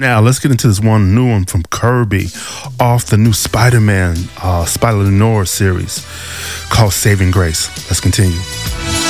Now let's get into this one new one from Kirby off the new Spider-Man Spider-Lenore series called Saving Grace. Let's continue.